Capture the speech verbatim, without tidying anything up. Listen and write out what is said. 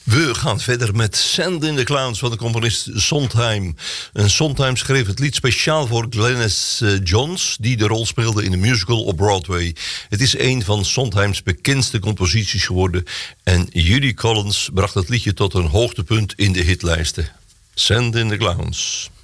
We gaan verder met Sand in the Clowns van de componist Sondheim. En Sondheim schreef het lied speciaal voor Glynis uh, Johns, die de rol speelde in de musical op Broadway. Het is een van Sondheims bekendste composities geworden en Judy Collins bracht het liedje tot een hoogtepunt in de hitlijsten. Sand in the Clowns.